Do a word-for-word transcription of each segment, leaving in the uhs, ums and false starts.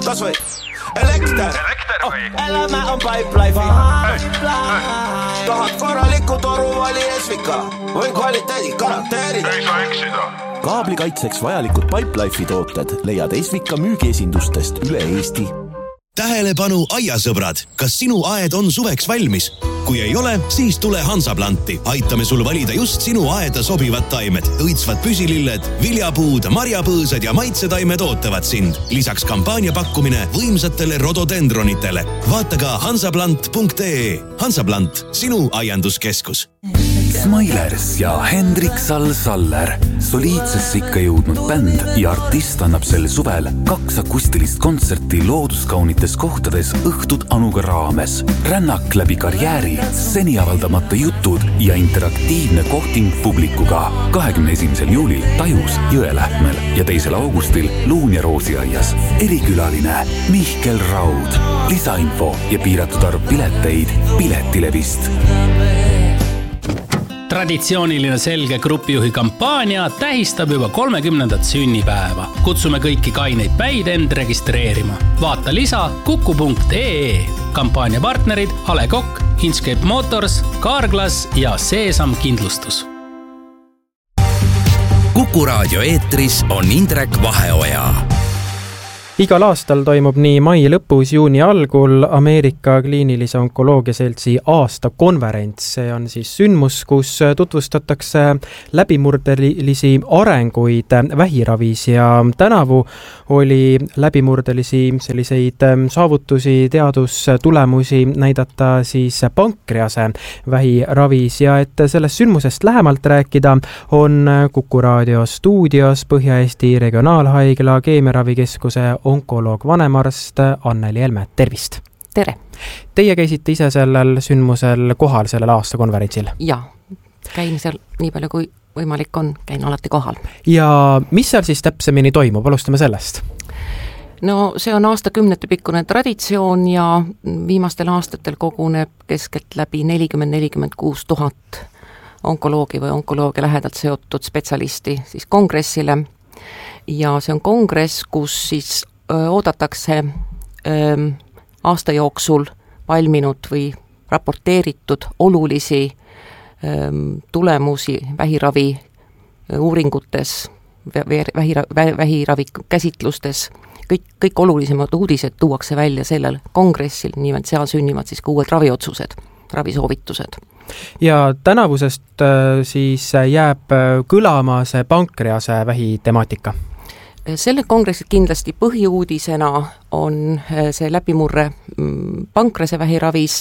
kas või elekter, elekter või? Elämä on Pipelife'i tahad korralikku toruvali esvika või kvaliteedi garanteerida. Ei saa eksida. Kaablikaitseks vajalikud Pipelife'i tooted leiad Esvika müügiesindustest üle Eesti. Tähelepanu aiasõbrad, kas sinu aed on suveks valmis? Kui ei ole, siis tule Hansaplanti. Aitame sul valida just sinu aeda sobivad taimed. Õitsvad püsililled, viljapuud, marjapõõsad ja maitsetaimed ootavad sind. Lisaks kampaania pakkumine võimsatele rododendronitele. Vaata ka hansaplant punkt ee. Hansaplant, sinu aianduskeskus. Smailers ja Hendrik Sall-Saller. Soliidsesse ikka jõudnud bänd ja artist annab sel suvel kaks akustilist kontserti looduskaunites kohtades õhtud Anuga raames. Rännak läbi karjääri, seni avaldamata jutud ja interaktiivne kohting publikuga. kahekümne esimesel juulil Tajus Jõelähmel ja teisel augustil Luun ja Roosiaias. Erikülaline Mihkel Raud. Lisainfo ja piiratud arv pileteid Piletilevist. Traditsiooniline Selge grupijuhi kampaania tähistab juba kolmekümnendat sünnipäeva. Kutsume kõiki kaineid päid end registreerima. Vaata lisa kuku punkt ee. Kampaania partnerid A Le Coq, Inchcape Motors, Carglass ja Seesam Kindlustus. Kuku raadio eetris on Indrek Vaheoja. Igal aastal toimub nii mai lõpus juuni algul Ameerika kliinilise onkoloogia seltsi aastakonverents. See on siis sündmus, kus tutvustatakse läbimurdelisi arenguid vähiravis ja tänavu oli läbimurdelisi selliseid saavutusi, teadustulemusi näidata siis pankrease vähiravis ja et sellest sündmusest lähemalt rääkida on Kuku raadio stuudios Põhja-Eesti Regionaalhaigla keemiaravikeskuse onkoloog vanemarst Anneli Helme. Tervist! Tere! Teie käisite ise sellel sündmusel kohal sellel aasta konverentsil? Jaa, käin seal nii palju kui võimalik on, käin alati kohal. Ja mis seal siis täpsemini toimub? Alustame sellest. No see on aastakümnete pikkune traditsioon ja viimastel aastatel koguneb keskelt läbi nelikümmend nelikümmend kuus tuhat onkoloogi või onkoloogia lähedalt seotud spetsialisti siis kongressile. Ja see on kongress, kus siis öö, oodatakse öö, aasta jooksul valminud või raporteeritud olulisi öö, tulemusi vähiravi uuringutes, vähira, vähiravi käsitlustes. Kõik, kõik olulisemad uudised tuuakse välja sellel kongressil, nimelt seal sünnivad siis ka uued raviotsused, ravisoovitused. Ja tänavusest siis jääb kõlama see pankrease vähi temaatika? Selle kongressil kindlasti põhiuudisena on see läbimurre pankrease vähiravis.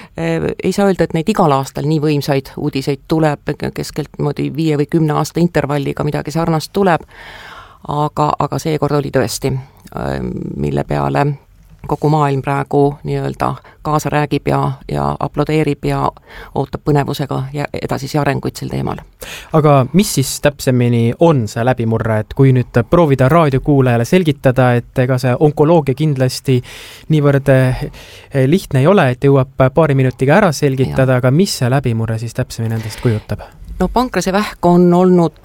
Ei saa öelda, et neid igal aastal nii võimsaid uudiseid tuleb, keskelt moodi viie või kümne aasta intervalliga midagi sarnast tuleb, aga, aga seekord oli tõesti, mille peale kogu maailm praegu nii-öelda kaasa räägib ja, ja aplodeerib ja ootab põnevusega ja edasisi arenguid sel teemal. Aga mis siis täpsemini on see läbimurre, et kui nüüd proovida raadiokuulajale selgitada, et ega see onkoloogia kindlasti niivõrd lihtne ei ole, et jõuab paari minutiga ära selgitada, ja. Aga mis see läbimurre siis täpsemini endast kujutab? No pankrease vähk on olnud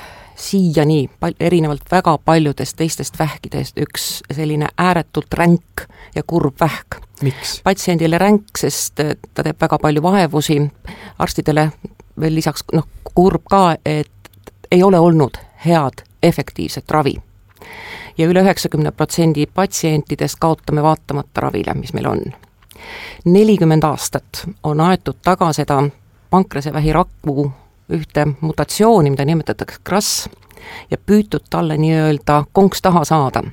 siiani pal- erinevalt väga paljudest teistest vähkidest üks selline ääretult ränk ja kurb vähk. Miks? Patsiendile ränk, sest ta teeb väga palju vaevusi, arstidele veel lisaks noh, kurb ka, et ei ole olnud head efektiivset ravi. Ja üle üheksakümne protsendi patsientidest kaotame vaatamata ravile, mis meil on. nelikümmend aastat on aetud taga seda pankrease vähirakku ühte mutatsiooni, mida nimetatakse K R A S ja püütud talle nii-öelda konks taha saada.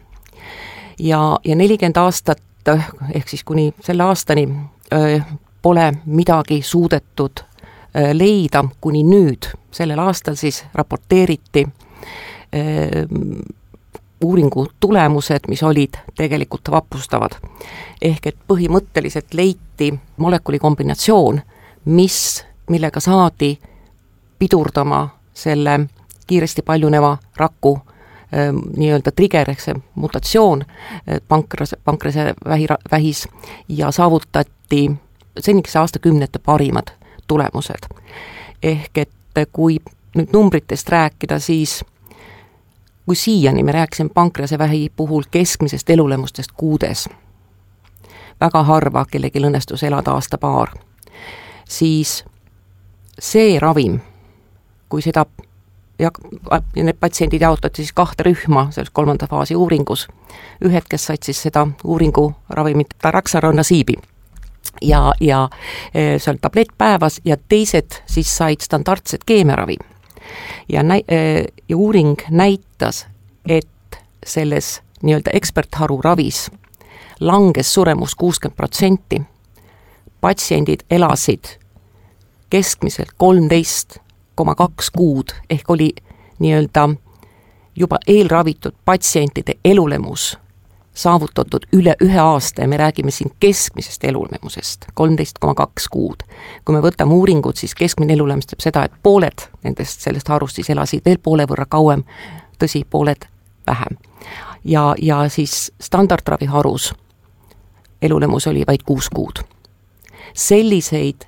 Ja, ja nelikümmend aastat, ehk siis kuni selle aastani öö, pole midagi suudetud öö, leida, kuni nüüd, sellel aastal siis raporteeriti öö, uuringu tulemused, mis olid tegelikult vapustavad. Ehk et põhimõtteliselt leiti molekuli kombinatsioon, mis, millega saadi pidurdama selle kiiresti paljuneva raku äh, nii-öelda trigger, ehk see mutatsioon äh, pankrease, pankrease vähi, vähis ja saavutati seniks aastakümnete parimad tulemused. Ehk et kui nüüd numbritest rääkida, siis kui siiani me rääkisime pankreasevähi puhul keskmisest elulemustest kuudes, väga harva kellegi õnnestus elada aasta paar, siis see ravim, kui seda ja need patsiendid jaotati siis kahte rühma selles kolmanda faasi uuringus, ühed, kes said siis seda uuringu ravimit Taraxaronasiibi ja, ja see oli tablett päevas ja teised siis said standardset keemiaravi. Ja, nä- ja uuring näitas, et selles nii-öelda ekspertharu ravis langes suremus kuuskümmend protsenti, patsiendid elasid keskmiselt kolmteist koma kaks kuud, ehk oli nii-öelda juba eelravitud patsientide elulemus saavutatud üle ühe aasta ja me räägime siin keskmisest elulemusest, kolmteist koma kaks kuud. Kui me võtame uuringud, siis keskmine elulemus teeb seda, et pooled nendest sellest harust siis elasid veel poole võrra kauem, tõsi, pooled vähem. Ja, ja siis standardravi harus elulemus oli vaid kuus kuud. Selliseid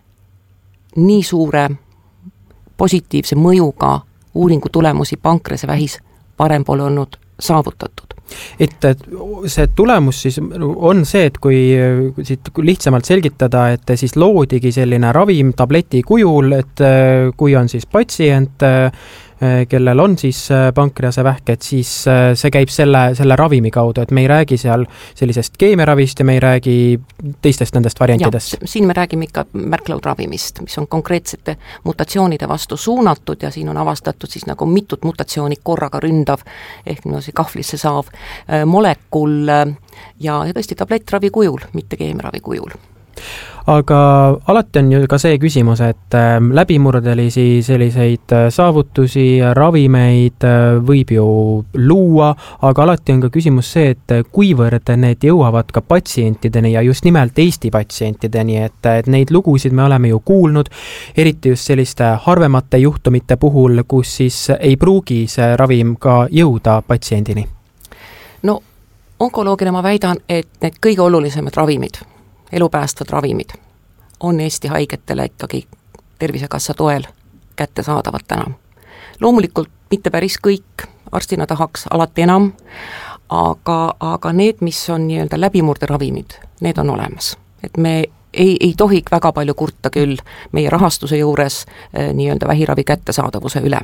nii suure positiivse mõjuga uuringu tulemusi pankreasevähis varem pole olnud saavutatud. Et see tulemus siis on see, et kui siit lihtsamalt selgitada, et siis loodigi selline ravim tableti kujul, et kui on siis patsient, kellel on siis pankreasevähk, et siis see käib selle, selle ravimi kaudu, et me ei räägi seal sellisest keemiaravist ja me ei räägi teistest nendest variantidest. Ja, siin me räägime ikka märklaudravimist, mis on konkreetsete mutatsioonide vastu suunatud ja siin on avastatud siis nagu mitut mutatsiooni korraga ründav, ehk no see kahvlisse saav molekul ja, ja tõesti tablettravi kujul, mitte keemiaravi kujul. Aga alati on ju ka see küsimus, et läbimurdelisi selliseid saavutusi, ravimeid võib ju luua, aga alati on ka küsimus see, et kuivõrd need jõuavad ka patsientideni ja just nimelt Eesti patsientideni, et, et neid lugusid me oleme ju kuulnud, eriti just selliste harvemate juhtumite puhul, kus siis ei pruugi see ravim ka jõuda patsiendini. No onkoloogina ma väidan, et need kõige olulisemad ravimid, elupäästvad ravimid on Eesti haigetele ikkagi Tervisekassa toel kättesaadavad täna. Loomulikult mitte päris kõik, arstina tahaks alati enam, aga, aga need, mis on nii-öelda läbimurderavimid, need on olemas. Et me ei, ei tohi väga palju kurta küll meie rahastuse juures eh, nii-öelda vähiravi kättesaadavuse üle.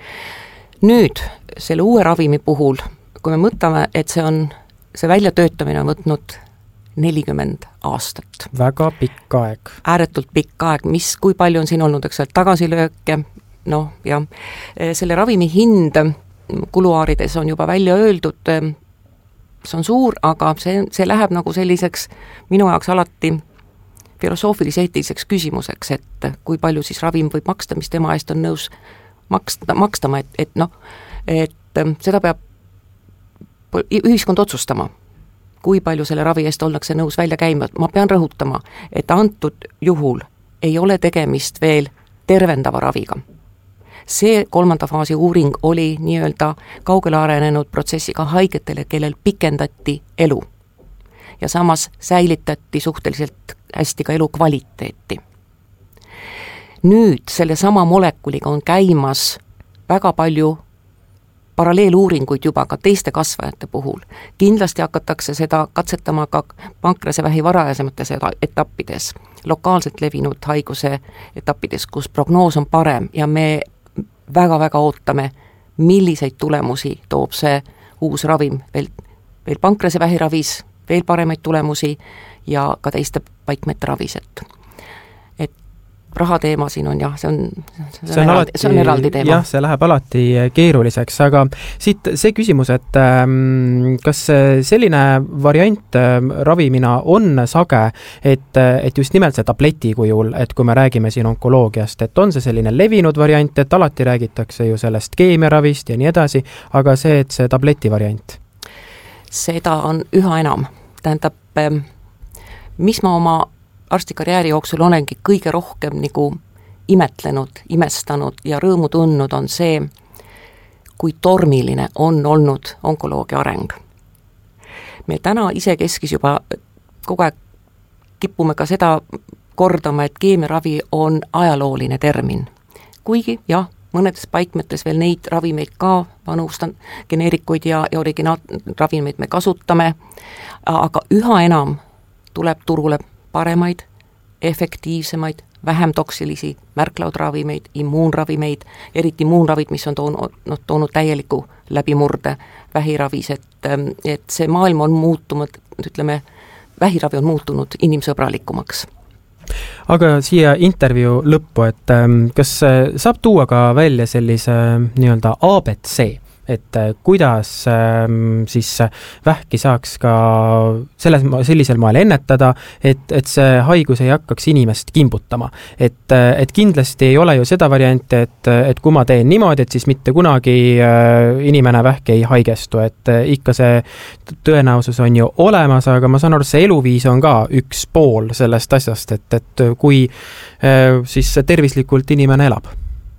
Nüüd, selle uue ravimi puhul, kui me mõtleme, et see on, see väljatöötamine on võtnud nelikümmend aastat. Väga pikk aeg. Ääretult pikk aeg, mis, kui palju on siin olnud, eks ole, tagasilööke, noh, ja selle ravimi hind kuluaarides on juba välja öeldud, see on suur, aga see, see läheb nagu selliseks minu jaoks alati filosoofilise eetiliseks küsimuseks, et kui palju siis ravim võib maksta, mis tema eest on nõus maksta, makstama, et, et noh, et seda peab ühiskond otsustama, kui palju selle ravi eest ollakse nõus välja käima. Ma pean rõhutama, et antud juhul ei ole tegemist veel tervendava raviga. See kolmanda faasi uuring oli nii-öelda kaugele arenenud protsessiga haigetele, kellel pikendati elu. Ja samas säilitati suhteliselt hästi ka elu kvaliteeti. Nüüd selle sama molekuliga on käimas väga palju paralleeluuringuid juba ka teiste kasvajate puhul. Kindlasti hakatakse seda katsetama ka pankreasevähi varajasemates etappides, lokaalselt levinud haiguse etappides, kus prognoos on parem ja me väga-väga ootame, milliseid tulemusi toob see uus ravim veel, veel pankreasevähi ravis, veel paremaid tulemusi ja ka teiste paikmete ravis, et rahateema siin on jah, see on, see see on, eraldi, alati, see on eraldi teema. Jah, see läheb alati keeruliseks, aga siit see küsimus, et ähm, kas selline variant ähm, ravimina on sage, et, et just nimelt see tableti kujul, et kui me räägime siin onkoloogiast, et on see selline levinud variant, et alati räägitakse ju sellest keemiaravist ja nii edasi, aga see, et see tableti variant? Seda on üha enam. Tähendab, mis ma oma arstikarjääri jooksul olengi kõige rohkem nagu imetlenud, imestanud ja rõõmu tundnud on see, kui tormiline on olnud onkoloogia areng. Me täna isekeskis juba kogu aeg kipume ka seda kordama, et keemiaravi on ajalooline termin. Kuigi jah, mõnedes paikmetes veel neid ravimeid ka, vanustan geneerikuid ja, ja originaalravimeid me kasutame, aga üha enam tuleb turule paremaid, efektiivsemaid, vähem toksilisi märklaudravimeid, immuunravimeid, eriti immuunravid, mis on toonud, no, toonud täieliku läbimurde vähiravis, et, et see maailm on muutunud, ütleme, vähiravi on muutunud inimsõbralikumaks. Aga siia intervjuu lõppu, et kas saab tuua ka välja sellise nii-öelda A B C, et kuidas siis vähki saaks ka selles, sellisel moel ennetada, et, et see haigus ei hakkaks inimest kimbutama. Et, et kindlasti ei ole ju seda varianti, et, et kui ma teen niimoodi, et siis mitte kunagi inimene vähki ei haigestu, et ikka see tõenäosus on ju olemas, aga ma saan aru, see eluviis on ka üks pool sellest asjast, et, et kui siis tervislikult inimene elab.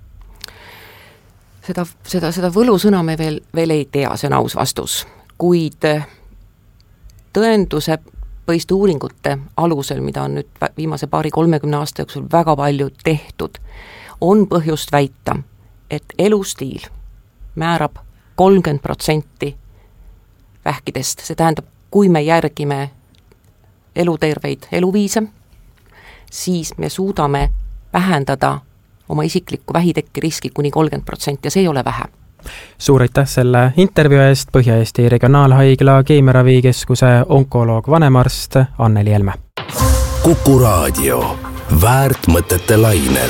Seda, seda, seda võlusõna me veel, veel ei tea, see on aus vastus, kuid tõenduse põhiste uuringute alusel, mida on nüüd viimase paari kolmekümne aasta jooksul väga palju tehtud, on põhjust väita, et elustiil määrab kolmkümmend protsenti vähkidest, see tähendab, kui me järgime eluterveid eluviise, siis me suudame vähendada oma isiklikku vähitekki riski kuni kolmkümmend protsenti ja see ei ole vähe. Suur aitäh selle intervjuu eest Põhja-Eesti Regionaalhaigla keemiaravikeskuse onkoloog vanemarst Anneli Helme. Kuku Raadio, väärt mõtete lainel.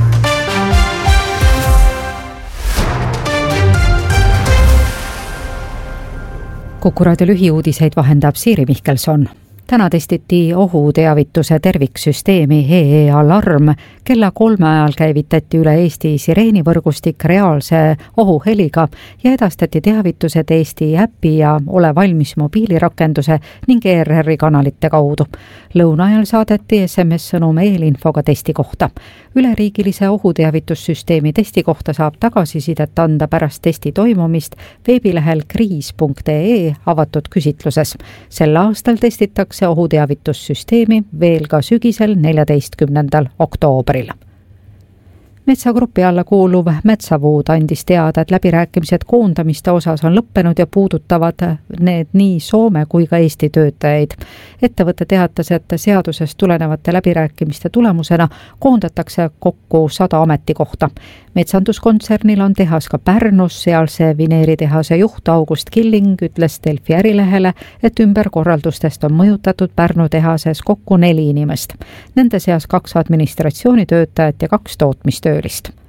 Kuku Raadio lühiuudiseid vahendab Siiri Mihkelson. Täna testiti ohuteavituse terviksüsteemi E E Alarm. Kella kolme ajal käivitati üle Eesti sireenivõrgustik reaalse ohuheliga ja edastati teavitused Eesti äpi ja Ole valmis mobiilirakenduse ning E R R-i kanalite kaudu. Lõuna ajal saadeti S M S-sõnum eelinfoga testi kohta. Üleriigilise ohuteavitussüsteemi testi kohta saab tagasisidet anda pärast testi toimumist veebilehel kriis punkt E E avatud küsitluses. Sel aastal testitakse ohuteavitussüsteemi veel ka sügisel neljateistkümnendal oktoobril. Metsagrupi alla kuuluv Metsavuud andis teada, et läbirääkimised koondamiste osas on lõppenud ja puudutavad need nii Soome kui ka Eesti töötajaid. Ettevõte teatas, et seadusest tulenevate läbirääkimiste tulemusena koondatakse kokku sada ametikohta. Metsanduskontsernil on tehas ka Pärnus, sealse vineeritehase juht August Killing ütles Delfi ärilehele, et ümberkorraldustest on mõjutatud Pärnu tehases kokku neli inimest. Nende seas kaks administratsioonitöötajat ja kaks tootmistöö.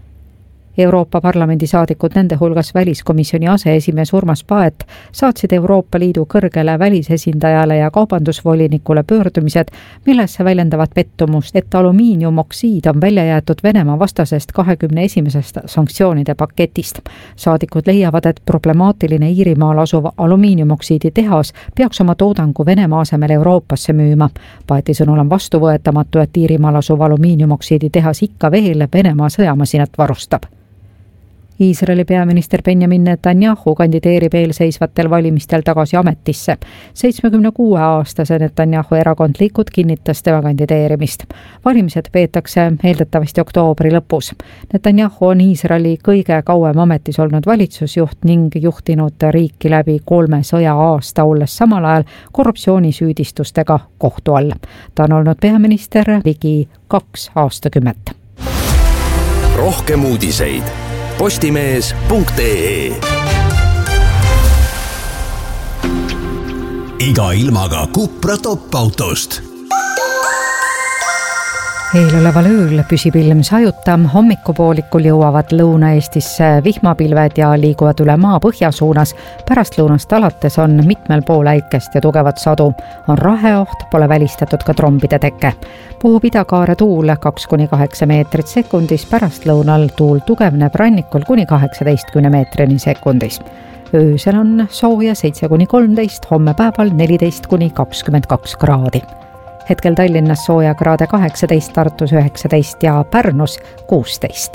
Euroopa Parlamendi saadikud, nende hulgas väliskomisjoni aseesimees Urmas Paet, saatsid Euroopa Liidu kõrgele välisesindajale ja kaubandusvolinikule pöördumised, millesse väljendavad pettumust, et alumiiniumoksiid on välja jäetud Venemaa vastasest kahekümne esimesest sanktsioonide paketist. Saadikud leiavad, et problemaatiline Iirimaal asuv alumiiniumoksiidi tehas peaks oma toodangu Venemaa asemel Euroopasse müüma. Paeti sõnul on vastuvõetamatu, et Iirimaal asuv alumiiniumoksiidi tehas ikka veel Venemaa sõjamasinat varustab. Iisraeli peaminister Benjamin Netanyahu kandideerib eelseisvatel valimistel tagasi ametisse. seitsmekümne kuue aastase Netanyahu erakond Likud kinnitas tema kandideerimist. Valimised peetakse eeldatavasti oktoobri lõpus. Netanyahu on Iisraeli kõige kauem ametis olnud valitsusjuht ning juhtinud riiki läbi kolme sõja aasta, olles samal ajal korruptsioonisüüdistustega kohtu all. Ta on olnud peaminister ligi kaks aastakümmet. Rohkem uudiseid postimees punkt ee. Iga ilmaga Cupra top-autost. Eeloleval ööl püsib ilm sajuta, hommikupoolikul jõuavad Lõuna-Eestisse vihmapilved ja liiguvad üle maa põhjasuunas. Pärast lõunast alates on mitmel pool äikest ja tugevat sadu. On raheoht, pole välistatud ka trombide teke. Puhub idakaare tuul kaks kuni kaheksa meetrit sekundis, pärast lõunal tuul tugevneb rannikul kuni kaheksateistkümne meetrini sekundis. Öösel on sooja seitse kuni kolmteist, homme päeval neliteist kuni kakskümmend kaks kraadi. Hetkel Tallinnas sooja kraade kaheksateist, Tartus üheksateist ja Pärnus kuusteist.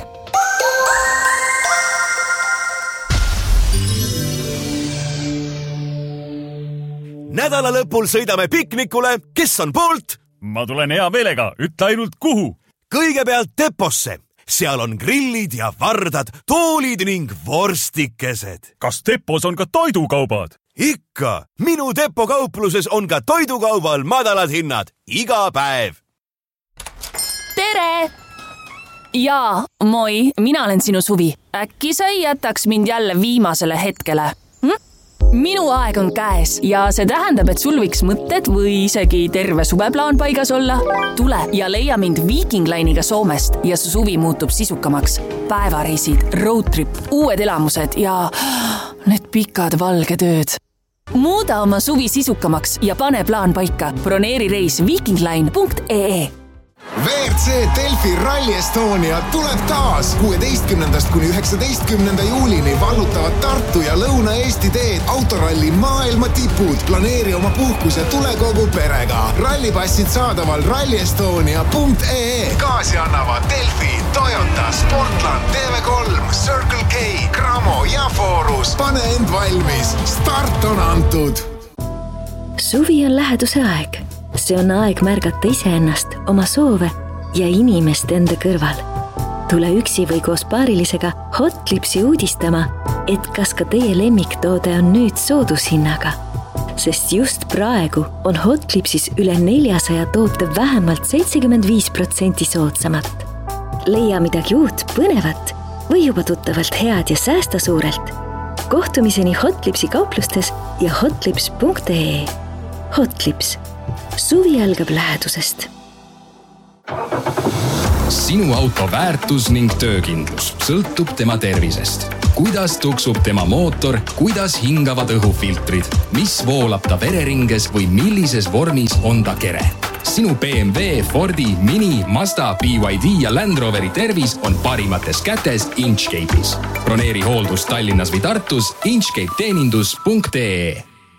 Nädala lõpul sõidame piknikule. Kes on poolt? Ma tulen hea meelega, ütle ainult kuhu. Kõigepealt Deposse. seal on grillid ja vardad, toolid ning vorstikesed. Kas Depos on ka toidukaubad? Ikka! Minu Depo kaupluses on ka toidukaubal madalad hinnad iga päev. Tere! Jaa, moi, mina olen sinu Suvi. Äkki sa ei jätaks mind jälle viimasele hetkele? Hm? Minu aeg on käes ja see tähendab, et sul võiks mõtted või isegi terve suveplaan paigas olla. Tule ja leia mind Viking Line'iga Soomest ja su suvi muutub sisukamaks. Päevareisid, roadtrip, uued elamused ja need pikad valged ööd. Muuda oma suvi sisukamaks ja pane plaan paika. Broneeri reis vikingline punkt ee. V R C Delfi Rally Estonia tuleb taas. kuueteistkümnendast kuni üheksateistkümnenda juulini vallutavad Tartu ja Lõuna-Eesti teed autoralli maailma tipud. Planeeri oma puhkus ja tule kogu perega. Rallipassid saadaval rally estonia punkt ee. Kaasi annavad Delfi, Toyota, Sportland, T V kolm, Circle K, Cramo ja Forus. Pane end valmis. Start on antud. Suvi on läheduse aeg. See on aeg märgata iseennast, oma soove ja inimest enda kõrval. Tule üksi või koos paarilisega Hotlipsi uudistama, et kas ka teie lemmiktoode on nüüd soodushinnaga. Sest just praegu on Hotlipsis üle neljasaja toote vähemalt seitsekümmend viis protsenti soodsamat. Leia midagi uut, põnevat või juba tuttavalt head ja säästa suurelt. Kohtumiseni Hotlipsi kauplustes ja hotlips punkt ee. Hotlips. Suvi algab lähedusest. Sinu auto väärtus ning töökindlus sõltub tema tervisest. Kuidas tuksub tema mootor, kuidas hingavad õhufiltrid, mis voolab ta vereringes või millises vormis on ta kere. Sinu B M W, Fordi, Mini, Mazda, B Y D ja Land Roveri tervis on parimates kätes Inchcape'is. Broneeri hooldus Tallinnas või Tartus inchcape teenindus punkt ee.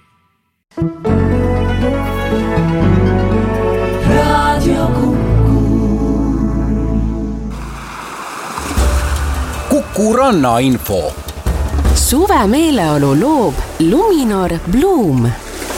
Kuku Ranna info. Suve meeleolu loob Luminor Bloom.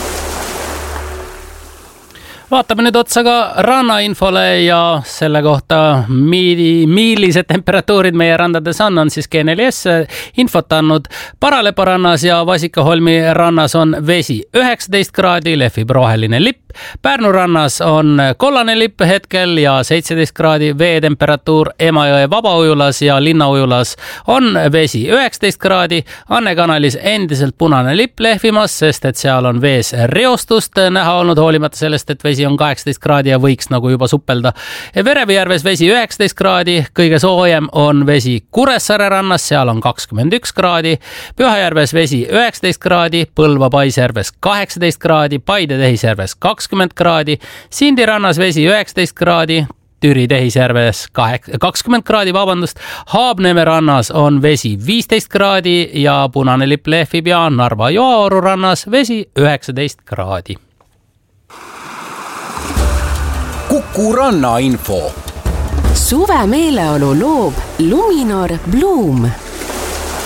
Vaatame nüüd otsa ka rannainfole ja selle kohta, millised temperatuurid meie randades on, on siis G neli S infot andnud. Paralepa rannas ja Vasikaholmi rannas on vesi üheksateist kraadi, lehvib roheline lipp. Pärnu rannas on kollane lipp hetkel ja seitseteist kraadi veetemperatuur. Emajõe vabaujulas ja linnaujulas on vesi üheksateist kraadi. Anne kanalis endiselt punane lipp lehvimas, sest et seal on vees reostust näha olnud, hoolimata sellest, et vesi on kaheksateist kraadi ja võiks nagu juba suppelda. Verevijärves vesi üheksateist kraadi, kõige soojem on vesi Kuressaare rannas, seal on kakskümmend üks kraadi, Pühajärves vesi üheksateist kraadi, Põlva Paisjärves kaheksateist kraadi, Paide Tehisjärves kakskümmend kraadi, Sindi rannas vesi üheksateist kraadi, Türi Tehisjärves kakskümmend kraadi, vabandust, Haabneme rannas on vesi viisteist kraadi ja punane lipp lehvib ja Narva Joaoru rannas vesi üheksateist kraadi. Kuku Ranna info. Suve meeleolu loob Luminor Bloom.